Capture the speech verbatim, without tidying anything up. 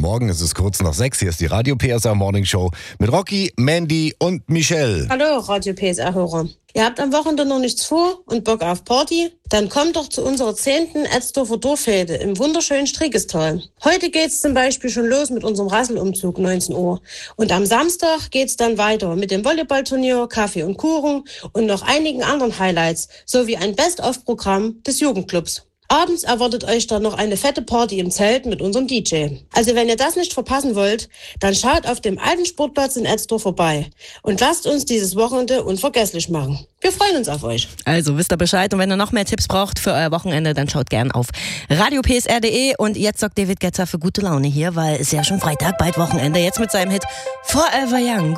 Morgen, es ist kurz nach sechs. Hier ist die Radio P S R Morning Show mit Rocky, Mandy und Michelle. Hallo Radio P S R-Hörer. Ihr habt am Wochenende noch nichts vor und Bock auf Party? Dann kommt doch zu unserer zehnten Etzdorfer Dorffete im wunderschönen Strickestal. Heute geht's zum Beispiel schon los mit unserem Rasselumzug, neunzehn Uhr. Und am Samstag geht's dann weiter mit dem Volleyballturnier, Kaffee und Kuchen und noch einigen anderen Highlights, sowie ein Best-of-Programm des Jugendclubs. Abends erwartet euch dann noch eine fette Party im Zelt mit unserem D J. Also wenn ihr das nicht verpassen wollt, dann schaut auf dem alten Sportplatz in Etzdorf vorbei und lasst uns dieses Wochenende unvergesslich machen. Wir freuen uns auf euch. Also wisst ihr Bescheid, und wenn ihr noch mehr Tipps braucht für euer Wochenende, dann schaut gern auf radio p s r punkt d e. Und jetzt sorgt David Guetta für gute Laune hier, weil es ja schon Freitag, bald Wochenende, jetzt mit seinem Hit Forever Young.